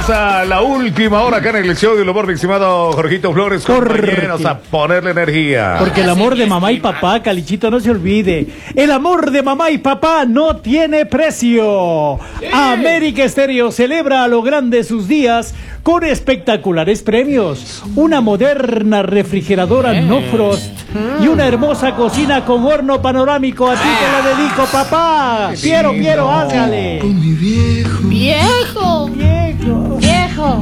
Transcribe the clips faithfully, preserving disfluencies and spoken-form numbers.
Llegamos a la última hora acá en el show del humor, mi estimado Jorgito Flores, compañeros, a ponerle energía. Porque el amor de mamá y papá, Calichito, no se olvide. El amor de mamá y papá no tiene precio. América Estéreo celebra a lo grande sus días con espectaculares premios. Una moderna refrigeradora no frost y una hermosa cocina con horno panorámico. A ti te la dedico, papá. Piero, Piero, hágale. Con mi viejo. Viejo. Viejo. Viejo.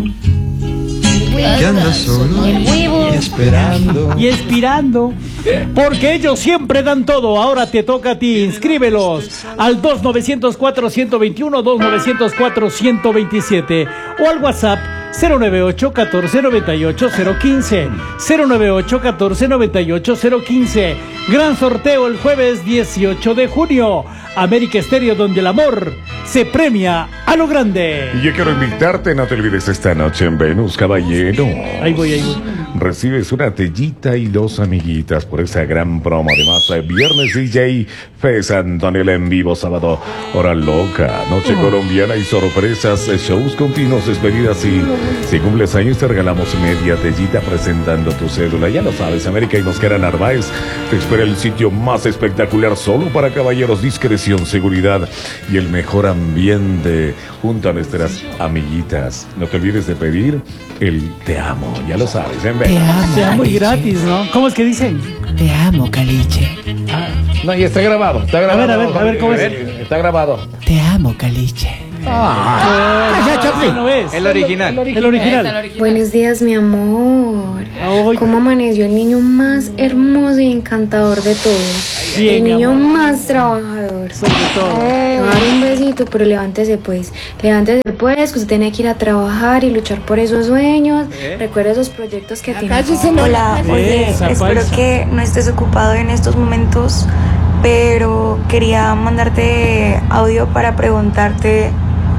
Que anda solo El huevo. y esperando. Y expirando. Porque ellos siempre dan todo. Ahora te toca a ti. Inscríbelos al dos nueve cero cuatro, uno dos uno, dos nueve cero cuatro, uno dos siete o al WhatsApp cero nueve ocho, catorce, noventa y ocho, cero quince. cero nueve ocho, catorce, noventa y ocho, cero quince. Gran sorteo el jueves dieciocho de junio. América Estéreo, donde el amor se premia a lo grande. Y yo quiero invitarte, no te olvides, esta noche en Venus, caballero. Ahí voy, ahí voy. Recibes una tellita y dos amiguitas por esa gran promo. Además, el viernes D J Fez Antonella en vivo, sábado hora loca, noche oh. colombiana y sorpresas, shows continuos, despedidas y si cumples años te regalamos media tellita presentando tu cédula. Ya lo sabes, América y Mosquera Narváez te espera el sitio más espectacular solo para caballeros, discreción, seguridad y el mejor ambiente junto a nuestras amiguitas. No te olvides de pedir el te amo, ya lo sabes, en Te amo, te amo y gratis, ¿no? ¿Cómo es que dicen? Te amo, Caliche. Ah, no, y está grabado, está grabado. A ver, a ver, a ver, ¿cómo es? Está grabado. Te amo, Caliche. Ah, ya, Chaplin. No es. El original. El original. Buenos días, mi amor. Ay. ¿Cómo amaneció el niño más hermoso y encantador de todos? Bien, el mi niño amor. más trabajador. Sobre todo. Le voy a dar un besito, pero levántese pues. Levántese pues, que usted tiene que ir a trabajar y luchar por esos sueños. ¿Eh? Recuerda esos proyectos que tiene. Hola, oye, Esa espero paisa. que no estés ocupado en estos momentos, pero quería mandarte audio para preguntarte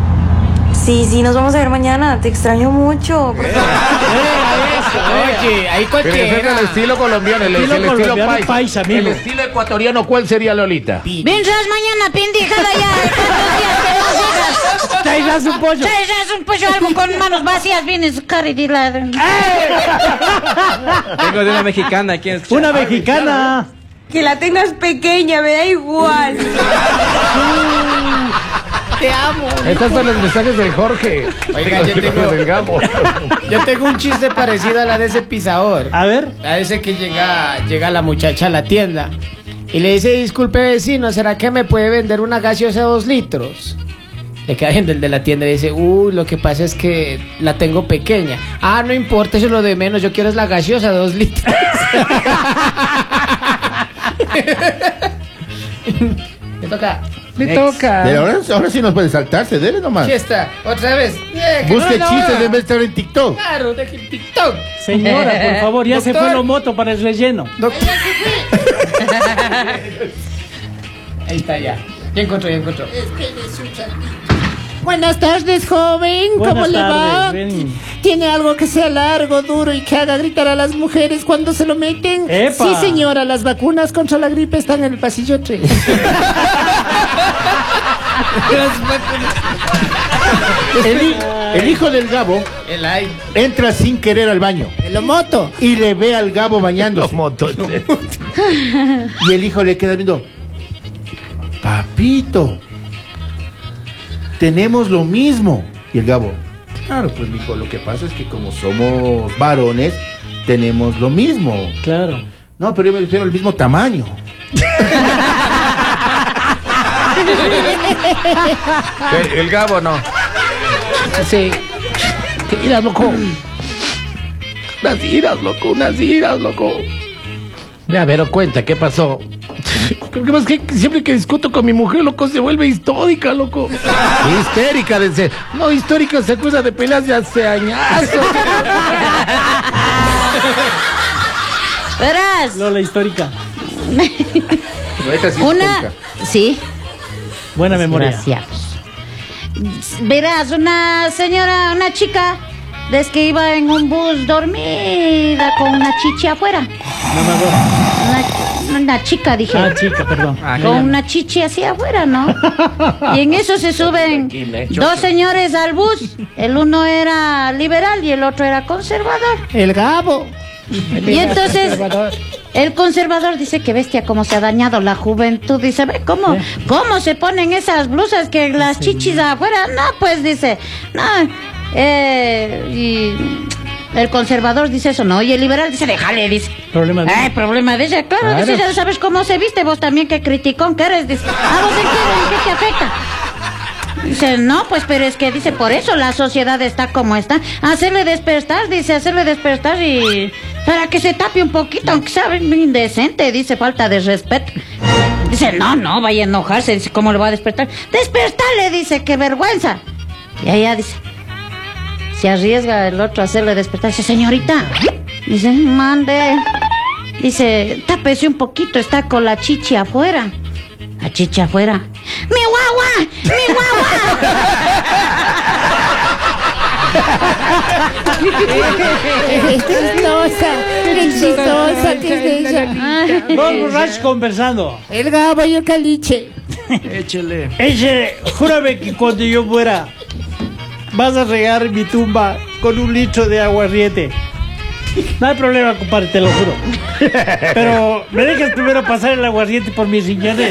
si sí, sí, nos vamos a ver mañana. Te extraño mucho. Por favor. Oye, ahí Pero ese es cualquiera. el estilo colombiano, el Estilo el estilo colombiano paisa. paisa, amigo. El estilo ecuatoriano, ¿cuál sería, Lolita? Vendrás mañana, pendejada, ya. ¿Cuántos días que no llegas? Traigas un pollo. Traerás un pollo, algo con manos vacías, viene su cara y dile. Tengo de una mexicana aquí en Una mexicana. Que la tengas pequeña, me da igual. Te amo. Estos son los mensajes del Jorge. Oiga, yo tengo- del Gabo. Yo tengo un chiste parecido a la de ese pisador. A ver. A ese que llega, llega la muchacha a la tienda y le dice, disculpe vecino, ¿será que me puede vender una gaseosa de dos litros? Le queda viendo el de la tienda y dice, uy, lo que pasa es que la tengo pequeña. Ah, no importa, eso es lo de menos, yo quiero es la gaseosa de dos litros. Me toca. Le Next. toca. Pero ahora, ahora sí nos puede saltarse, dele nomás. Aquí está, otra vez. Eh, que Busque no es la chistes hora. en vez de estar en TikTok. Claro, deje el TikTok. Señora, por favor, ya se Doctor. fue lo moto para el relleno. Doctor. Ahí está ya. Ya encontró, ya encontró. Buenas tardes, joven. ¿Cómo Buenas le va? tardes, ven. ¿Tiene algo que sea largo, duro y que haga gritar a las mujeres cuando se lo meten? ¡Epa! Sí, señora, las vacunas contra la gripe están en el pasillo tres. El, hi- el hijo del Gabo El ay. entra sin querer al baño El moto. y le ve al Gabo bañándose. Y el hijo le queda viendo. Papito, tenemos lo mismo. Y el Gabo, claro, pues mijo, lo que pasa es que como somos varones, tenemos lo mismo. Claro. No, pero yo me refiero al mismo tamaño. El, el Gabo no. Sí. Mira, loco. Unas iras, loco, unas iras, loco. Ya, pero cuenta, ¿qué pasó? Lo que pasa es que siempre que discuto con mi mujer, loco, se vuelve histórica, loco. Histérica, desde... No, histórica se acusa de peleas de hace añazos. Verás. Lola histórica. Esta sí es Una. tonta. Sí. Buena memoria. Gracias. Verás, una señora, una chica, desde que iba en un bus dormida con una chichi afuera. No me acuerdo. Una- una chica, dije. Ah, chica, perdón. Con una chichi así afuera, ¿no? Y en eso se suben dos señores al bus. El uno era liberal y el otro era conservador. El Gabo. Y entonces el conservador dice que bestia cómo se ha dañado la juventud. Dice, ve cómo, cómo se ponen esas blusas que las chichis afuera. No, pues dice, no. Eh, y el conservador dice eso, no. Y el liberal dice, déjale, dice. Problema de Ay, problema de ella. Claro, Claro. dice, ya sabes cómo se viste vos también, que criticón que eres. Dice, ¿a vos en qué, en qué te afecta? Dice, no, pues, pero es que, dice, por eso la sociedad está como está. Hacerle despertar, dice, hacerle despertar y... para que se tape un poquito, aunque sea indecente, dice, falta de respeto. Dice, no, no, vaya a enojarse, dice, ¿cómo le va a despertar? Despertarle, dice, qué vergüenza. Y allá dice, se arriesga el otro a hacerle despertar. Dice, señorita, dice, mande. Dice, tápese un poquito, está con la chichi afuera. La chichi afuera. ¡Mi guagua! ¡Mi guagua! ¡Qué chistosa! ¡Qué chistosa! ¡Qué bella! Dos borrachos conversando. El Gabo y el Caliche. Échele. Ese, júrame que cuando yo muera vas a regar mi tumba con un litro de aguardiente. No hay problema, compadre, te lo juro. Pero me dejas primero pasar el aguardiente por mis riñones.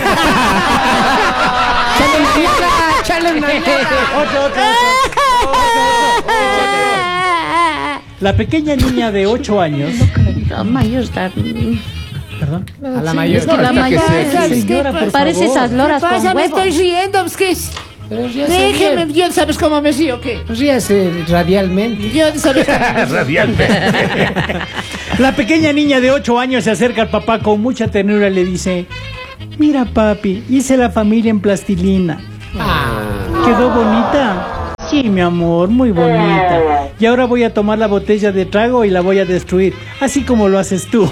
¡Chale una Otro, otro, otro. La pequeña niña de ocho años. La mayor está... Perdón. A la mayor. Es que la mayor ¿sabes qué Señora, por parece favor. esas loras ¿Qué pasa? con Me huevo. estoy riendo, pues que es... Déjeme, yo sabes cómo me río, ¿qué? Ríase radialmente. Yo sabes Radialmente. La pequeña niña de ocho años se acerca al papá con mucha ternura y le dice: mira, papi, hice la familia en plastilina. ¿Quedó bonita? Sí, mi amor, muy bonita. Y ahora voy a tomar la botella de trago y la voy a destruir, así como lo haces tú.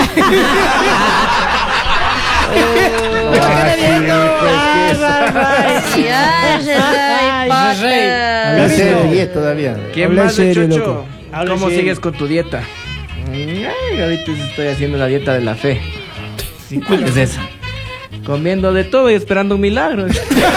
No se ríe todavía. ¿Quién Habla más de serio, Chucho? loco. Habla ¿Cómo serio. sigues con tu dieta? Ay, ahorita estoy haciendo la dieta de la fe. Sí, ¿cuál es esa? Comiendo de todo y esperando un milagro. La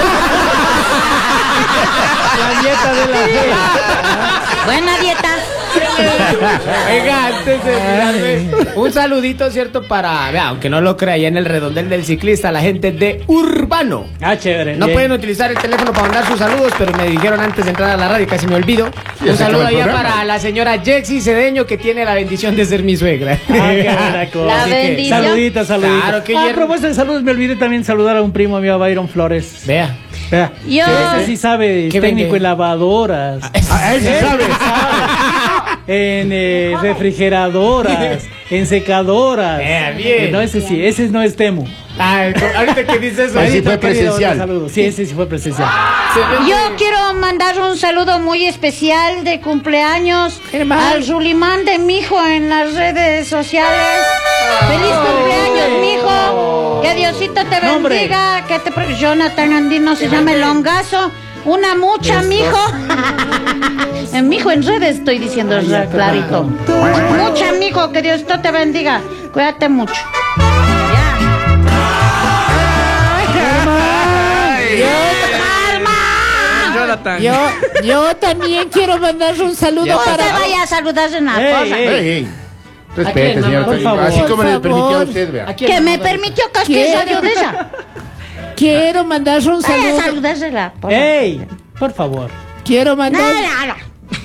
dieta de la fe. Buena dieta. Oiga, antes de olvidarme, un saludito, ¿cierto? Para, vea, aunque no lo crea, allá en el redondel del ciclista, la gente de Urbano. Ah, chévere. No bien. pueden utilizar el teléfono para mandar sus saludos, pero me dijeron antes de entrar a la radio, casi me olvido. Ya Un se saludo acabó el allá programa. para la señora Jexy Cedeño, que tiene la bendición de ser mi suegra. Ah, qué buena cosa. La Así que, bendición. Saludita, saludita. Claro que Ah, ayer- a propósito de saludos, me olvidé también saludar a un primo mío, Byron Flores. Vea. Vea. Yo- Ese sí sabe, es ¿Qué técnico vende? en lavadoras. Ah, ese sabe. En eh, refrigeradoras, en secadoras. Bien, bien. Eh, No, ese sí, ese no es Temu. Ay, ahorita que dices eso, Ahí sí ahorita fue que digo, presencial. Saludos. Sí, ese sí fue presencial. se ve- Yo quiero mandar un saludo muy especial de cumpleaños al Zulimán de mi hijo en las redes sociales. ¡Feliz cumpleaños, mijo! Que Diosito te Nombre. bendiga. Que te pro- Jonathan Andino se llama el Longazo. Una mucha, mijo. En mijo en redes estoy diciendo ya, clarito. Mucha, mijo. Que Diosito te bendiga. Cuídate mucho. Jonathan. Yo, yo también quiero mandar un saludo No te para... vayas a saludar de una Ey, cosa. ey. Ey, ey. ¿A Respete, quién, señor. mamá? Por favor. Así como Por le permitió a favor. usted, vea. ¿A quién Que me mandar? permitió que ¿Qué? radio de ella. Quiero mandar un Vaya a saludo. saludársela. por favor. ¡Ey! Por favor. Quiero No, mandar... no, no.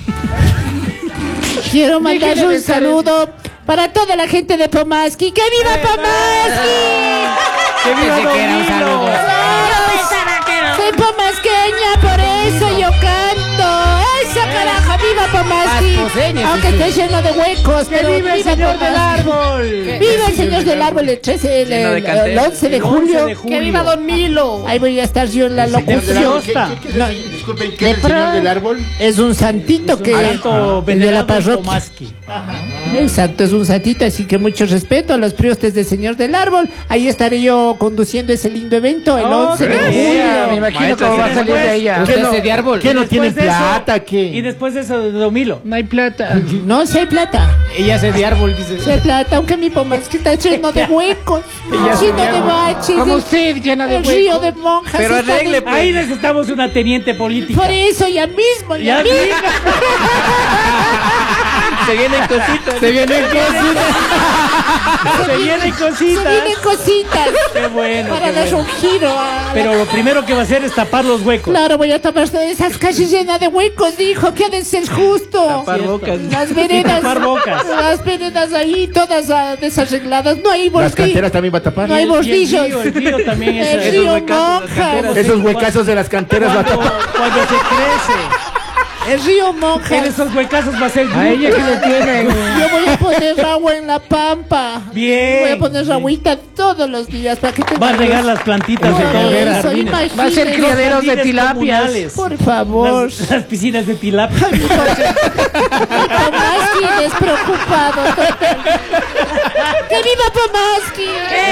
Quiero mandar Déjele un de estar- saludo para toda la gente de Pomaski. ¡Que viva Pomaski! ¡Que viva Pensé que era un Don saludo. Milo! Yo pensaba que Soy pomasqueña, por eso yo canto. ¡Esa caraja! ¡Viva Pomaski! Pastoseña, Aunque sí, esté sí. lleno de huecos, ¡Que pero viva el viva señor del Pomaski. árbol! ¡Viva el señor del árbol el trece, el, Lleno de el- canteras. el once de El once julio! de julio. ¡Que viva Don Milo! Ahí voy a estar yo en la ¿Señor del locución. árbol? ¿Qué- qué- qué es No. el- Disculpen, ¿qué De es el señor pro- del árbol? Es un santito que... Santo el de la venerado parroquia. Tomaski. Exacto, es un santito, así que mucho respeto a los priostes del Señor del Árbol. Ahí estaré yo conduciendo ese lindo evento el Oh, once de qué julio. bien. Me imagino Maestra, cómo va a ¿sí? salir de Después, ella. ¿Usted Usted no- es de árbol. ¿Qué no Después tienen de eso- plata? Y ¿Qué? después de eso, Domilo. No hay plata. No, si hay plata. Ella es de árbol, dice. Si hay plata, aunque mi pomasqui está lleno de huecos, Ella lleno se de llama- baches. Como el- usted, llena de El río huecos. de monjas. Pero está arregle, de- Ahí necesitamos una teniente política. Por eso, ya mismo, ya, Ya mismo. Se vienen cositas. Se vienen cositas. Se vienen cositas. Se vienen cositas. Qué bueno. Para qué dar bueno. un giro a... Pero lo primero que va a hacer es tapar los huecos. Claro, voy a tapar todas esas calles llenas de huecos, dijo, que ha de ser justo. Tapar bocas. Las veredas. Tapar bocas. Las veredas ahí, todas ah, desarregladas. No hay Las bordillos. canteras también va a tapar. No hay Y el- y el bordillos. río, el río también es- El esos río huecazos de las Monjas. canteras. Esos huecazos de las canteras va a Cuando, tapar. cuando se crece, El río en Monjas. esos huecazos va a ser A ella que le tienen. Yo voy a poner agua en la pampa. Bien. Voy a poner agüita todos los días para que te Va a regar las plantitas de Por todo el eso, jardín. imagínese. Va a ser criaderos de Jardines tilapias. comunales. Por favor. Las, las piscinas de tilapia. Pomaski despreocupado. ¡Que viva Pomaski!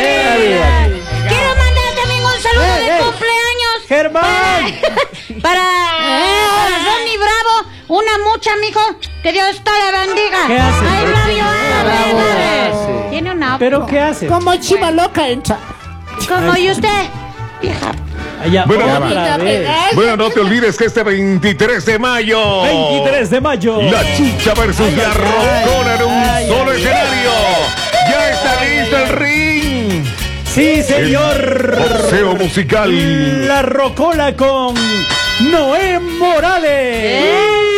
Quiero mandar también un saludo Eh, de eh. cumpleaños. Germán. Para, para Ronnie Bravo, una mucha, mijo. Que Dios te la bendiga. ¿Qué hace? I love you, Bravo. Ave. Tiene una. ¿Pero qué hace? Como chiva loca entra. Como y usted, vieja. Allá, Bueno, otra Bonita vez. pedal. Bueno, no te olvides que este veintitrés de mayo. veintitrés de mayo. La Chicha versus Ay, la ay, Rocona en un ay, solo ay, escenario. Ya está listo el ring. Sí, señor. Boxeo musical. La Rocola con Noé Morales.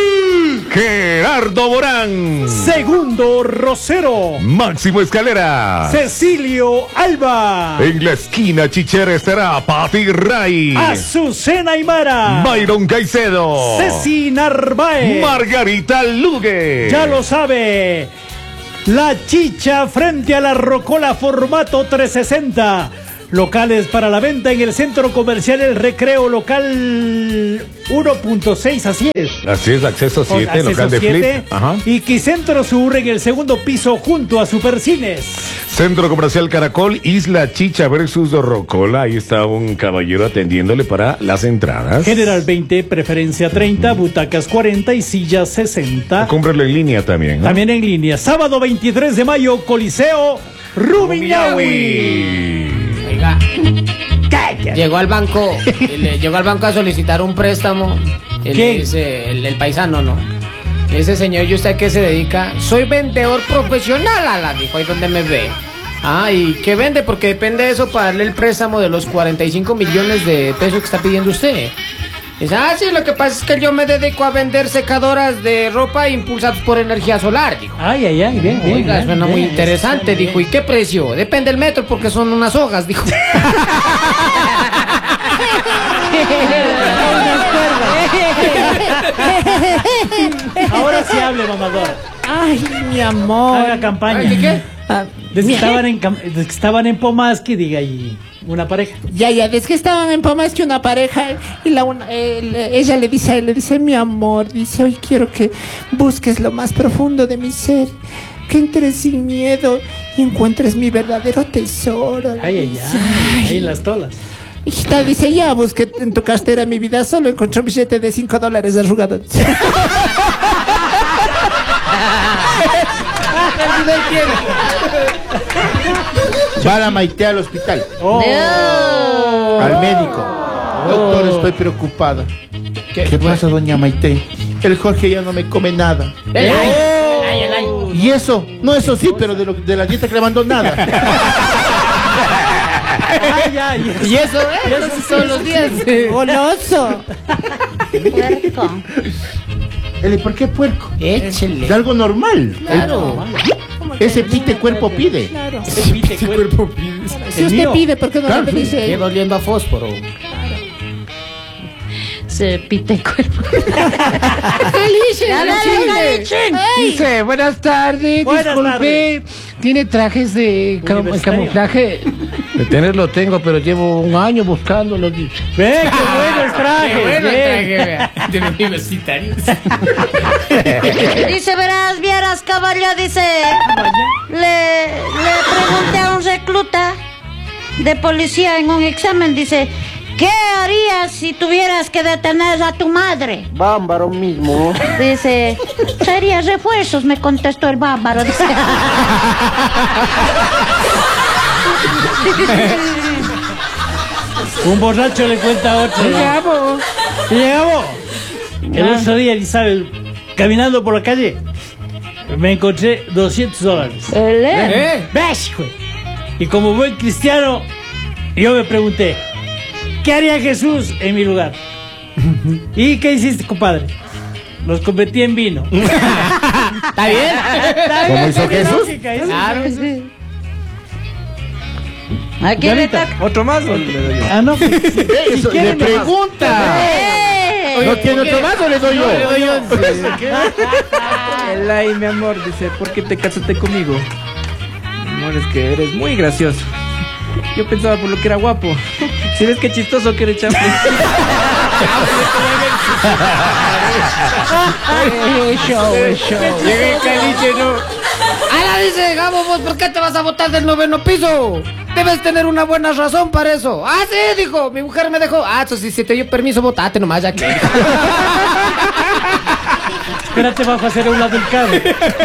Gerardo Morán. Segundo Rosero. Máximo Escalera. Cecilio Alba. En la esquina chichera estará Pati Ray. Azucena Aymara. Byron Caicedo. Ceci Narváez. Margarita Lugue. Ya lo sabe. La Chicha frente a la Rocola formato trescientos sesenta. Locales para la venta en el Centro Comercial El Recreo, local uno punto seis, así es. Así es, acceso siete, Acceso local de siete. Flip. Ajá. Y Quicentro Sur en el segundo piso junto a Supercines. Centro Comercial Caracol, Isla Chicha versus Rocola. Ahí está un caballero atendiéndole para las entradas. General veinte, preferencia treinta, butacas cuarenta y sillas sesenta. Cómpralo en línea también, ¿no? También en línea. Sábado veintitrés de mayo, Coliseo Rumiñahui. Oiga, llegó al banco, y le llegó al banco a solicitar un préstamo. Y le ¿Quién? dice, el, el paisano, ¿no? Le dice, señor, ¿y usted a qué se dedica? Soy vendedor profesional, ala, dijo, ahí donde me ve. Ah, ¿y qué vende? Porque depende de eso para darle el préstamo de los cuarenta y cinco millones de pesos que está pidiendo usted. Dice, ah, sí, lo que pasa es que yo me dedico a vender secadoras de ropa impulsadas por energía solar, dijo. Ay, ay, ay, bien, bien. Oiga, bien, suena bien, muy bien. interesante, Bien, dijo. ¿Y qué precio? Depende del metro porque son unas hojas, dijo. Ahora sí hable, mamador. Ay, mi amor. Haga campaña. Ay, ¿de qué? Ah, Desde que mi- estaban en, cam- desde que estaban en Pomaski, diga, y una pareja. Ya, ya, desde que estaban en Pomas que una pareja y la una- él- ella le dice a él, le dice, mi amor, dice, hoy quiero que busques lo más profundo de mi ser, que entres sin miedo y encuentres mi verdadero tesoro. Ay, ay, Dice, ay. Ahí en las tolas. hijita, dice, ya busqué en tu cartera mi vida, solo encontré un billete de cinco dólares arrugado. Va la Maite al hospital. Oh. Al médico. Doctor, estoy preocupada. ¿Qué, pasa, doña Maite? El Jorge ya no me come nada. Y eso, no, eso sí, pero de, lo- de la dieta que le mandó nada. Ay, ay, Y eso, ¿eh? Eso sí todos los días. Goloso. Puerco. Eli, ¿por qué puerco? Échele. Es algo normal. Claro. Ese pite cuerpo pide. Claro. ese pite cuerpo. Si El usted mío. pide, ¿por qué no Claro, le sí. dice? Queda oliendo a fósforo. Se pite cuerpo. Caliche, Ya, dale, caliche. caliche. Ay, Dice, buenas tardes, Buenas disculpe, ¿tiene trajes de cam- Universitario. camuflaje? De tenerlo tengo, pero llevo un año buscándolo. Ve, qué bueno el traje. Qué bueno el bien. traje, vea. De universitarios. Dice, verás, vieras, caballo, dice. Le, le pregunté a un recluta de policía en un examen, dice, ¿qué harías si tuvieras que detener a tu madre? Bámbaro mismo. Dice, sería refuerzos, me contestó el bárbaro. Dice. Un borracho le cuenta a otro. Llegamos. Llegamos. El otro día, Isabel, caminando por la calle, me encontré doscientos dólares. ¿Eh? ¿Ves, güey? Y como buen cristiano, yo me pregunté, ¿qué haría Jesús en mi lugar? ¿Y qué hiciste, compadre? Los convertí en vino. ¿Está bien? ¿Cómo hizo Jesús? Claro. Sí. ¿A quién le toca? ¿Otro más o le doy yo? Ah, no. Si, si Eso, le quieren, pregunta. ¡Eh! ¿No tiene otro más o le doy yo? Le doy yo. Elay, mi amor, dice, ¿por qué te casaste conmigo? Mi amor, es que eres muy gracioso. Yo pensaba por lo que era guapo. Si ves qué chistoso que eres, Chaplin. show, show. Llegué el caliche, ¿no? ¡Ala, dice, Gabo, vos, ¿por qué te vas a botar del noveno piso? Debes tener una buena razón para eso. Ah, sí, dijo, mi mujer me dejó. Ah, eso sí, si te dio permiso, botate nomás, ya que. espérate, bajo a hacer a un lado el carro.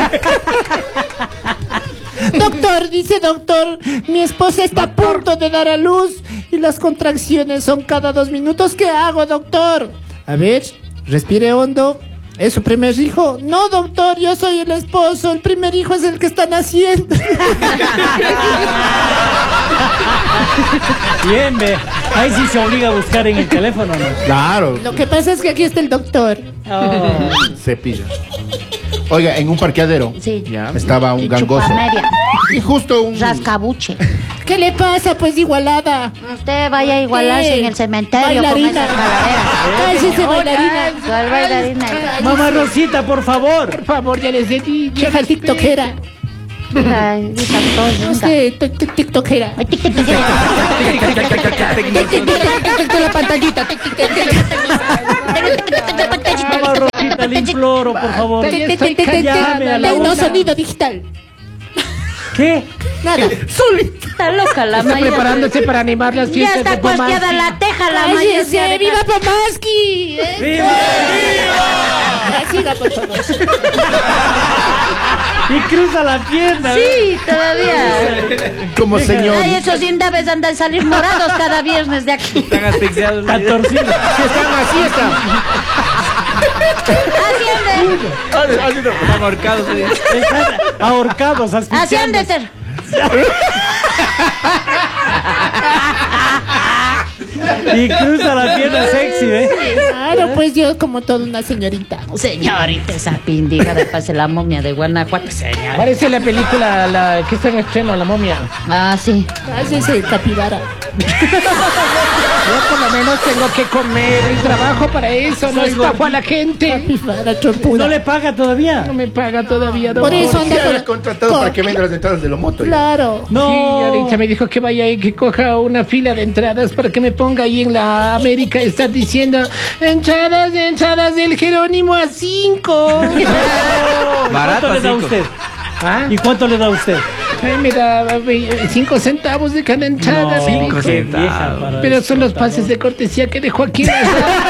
Doctor, dice doctor, mi esposa está a punto de dar a luz y las contracciones son cada dos minutos. ¿Qué hago, doctor? A ver, respire hondo. ¿Es su primer hijo? No, doctor, yo soy el esposo. El primer hijo es el que están haciendo. Bien, ve. Ahí sí se obliga a buscar en el teléfono, ¿no? Claro. Lo que pasa es que aquí está el doctor. Oh. Cepilla. Oiga, en un parqueadero Sí. estaba un gangoso. Chupamedia. Y justo un... Rascabuche. ¿Qué le pasa, pues, igualada? Usted vaya a igualarse ¿Qué? en el cementerio con Bailarina. esa calavera. Cállese, bailarina. ¿Cuál bailarina? Mamá Rosita, por favor. Por favor, ya les he dicho. Vieja tiktokera. Ay, esas cosas. Usted, tic- tic- tiktokera. Ay, tic, tic, tic, tic. La pantallita. tic- tic- tic- Mamá Rosita, le imploro, por favor. tic- tic- tic- tic- Llame a la No, una. sonido digital. ¿Qué? Nada. Está loca la Maya. Preparándose para animar las Ya fiestas está de Pomaski. cuasqueada la teja, la Maya. ¡Cállese! ¡Viva Pomaski! ¿Eh? ¡Viva! Ya, siga, por favor. Y cruza la pierna. Sí, todavía. Como señor. Ay, esos indaves andan a salir morados cada viernes de aquí. Están asfixiados. Catorcina. Si está en la siesta. Asciende. Están ahorcados. ahí. Están ahorcados, asfixiados. Asciende ser. Y cruza la pierna sexy, ¿eh? Claro, pues yo como toda una señorita. Señorita, esa pindiga de pase la momia de Guanajuato, señor. Parece la película la que está en estreno, La Momia. Ah, sí. Cállese, capibara. Yo por lo menos tengo que comer y trabajo para eso, no estafo a la gente. Capibara, trompuda. ¿No le paga todavía? No me paga todavía, don Por eso Jorge. anda Ya con... lo he contratado para que venda las entradas de lo moto. Claro. No. Sí, ahorita me dijo que vaya y que coja una fila de entradas para que me ponga ahí en la América. Está diciendo entradas, entradas del Jerónimo a cinco. Barato, ¿Cuánto le da cinco. usted? ¿Ah? ¿Y cuánto le da usted? Ay, me da ve- cinco centavos de cada entrada. No, me dijo. qué vieja para Pero eso, son los por favor. pases de cortesía que dejó aquí. en la-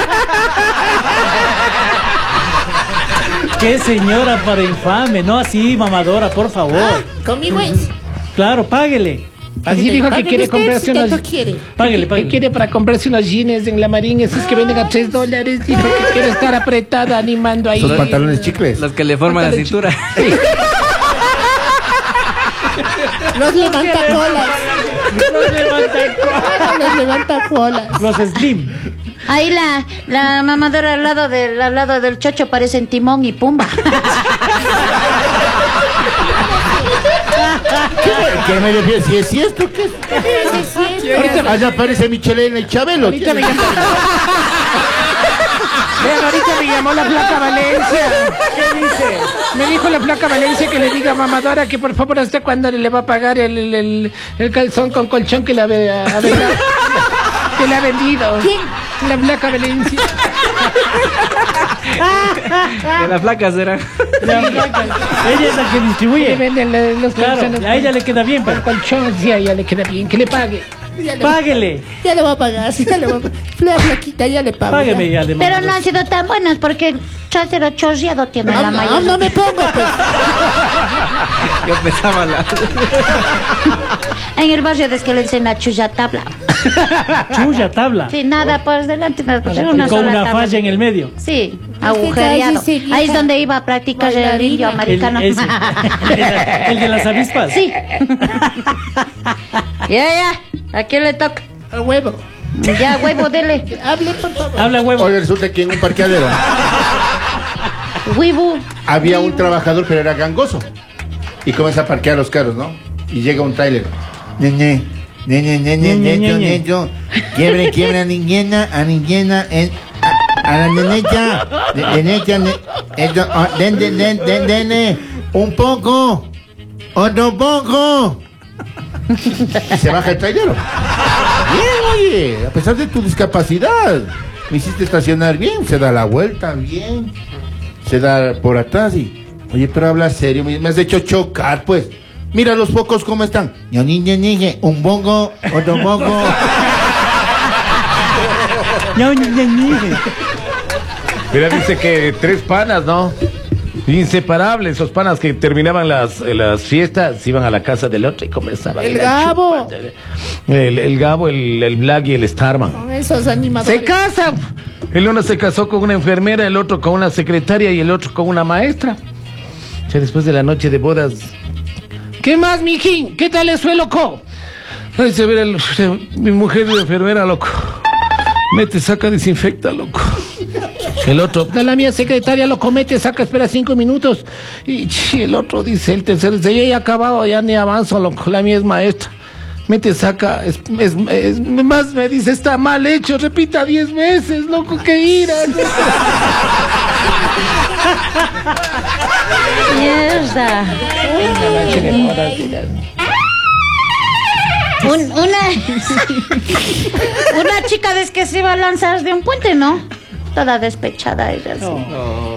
Qué señora para infame, no así, mamadora, por favor. Conmigo es. Claro, páguele. Así dijo que quiere comprarse si unos... tanto quiere. Páguele, Que páguele. quiere para comprarse unos jeans en la Marín, esos que venden a tres dólares. Dijo que quiere estar apretada animando ahí. Esos pantalones chicles. Los que le forman la cintura. Los levantacolas. Los levanta- Los levantacolas. Los slim. Ahí la, la mamadora al lado del, al lado del chocho parecen Timón y Pumba. ¿Qué me refiero? Si es cierto, ¿qué es? Ahorita allá aparece Michelena y Chabelo. Ahorita me llama. Vean, ahorita me llamó la flaca Valencia. ¿Qué dice? Me dijo la flaca Valencia que le diga a mamadora que por favor hasta cuándo le va a pagar el, el, el, el calzón con colchón que le ha, ha, ha, que le ha vendido. ¿Quién? La flaca Valencia. De la flaca será. La flaca. Ella es la que Le distribuye. venden los Claro, colchones. a ella le queda bien, Con pero colchón, sí, a ella le queda bien. Que le pague. Ya le- páguele. Ya le voy a pagar, sí, ya le voy a pagar. La flaquita, ya le pago. Págueme ya. ya de Pero mamá. no han sido tan buenas porque trasero chorreado tiene No, la no, mayoría. no me pongo, pues. Yo pensaba la. En el barrio de que le dicen la chulla tabla. Chulla, tabla. Sí, nada por delante, nada por detrás, una Con sola una tabla. falla en el medio. Sí, agujereado. cállese, vieja. Ahí es donde iba a practicar el indio El, americano. ese. El de las avispas. Sí. Ya, ya. ¿A quién le toca? A huevo. Ya, huevo, dele. Hable, por favor. Habla huevo. Oye, resulta que en un parqueadero Huevo. había un trabajador, pero era gangoso. Y comienza a parquear los carros, ¿no? Y llega un tráiler. Nene, nene, nene, Ñe, ñe, nene, ñe. nene, quiebre, quiebre a niñena, a niñena, en, a, a la nenecha, de- nenecha, ne, esto, ah, den, den, den, den, dene, un poco, otro poco. Y se baja el trailero. Bien, oye, a pesar de tu discapacidad, me hiciste estacionar bien, se da la vuelta bien, se da por atrás y, oye, pero habla serio, me me has hecho chocar, pues. Mira los pocos cómo están. Yo niñe, niñe, un bongo, otro bongo. Ya, ya, ya. Mira, dice que tres panas, ¿no? Inseparables, esos panas que terminaban las, las fiestas, iban a la casa del otro y comenzaban. El a Gabo. chupar. El, el Gabo, el, el Black y el Starman. Con esos animadores. Se casan. El uno se casó con una enfermera, el otro con una secretaria y el otro con una maestra. Ya después de la noche de bodas. ¿Qué más, mijín? ¿Qué tal eso, loco? Ay, se ve el- mi mujer de enfermera, loco. Mete, saca, desinfecta, loco. El otro, De la mía secretaria lo comete, saca, espera cinco minutos. y chi, el otro dice, el tercero dice, ya he acabado, ya ni avanzo, loco. La mía es maestra. Mete, saca, es, es, es- más me dice, está mal hecho, repita diez veces, loco, que ira. Mierda. Un- una, una chica des que se iba a lanzar de un puente, ¿no? Toda despechada ella, así.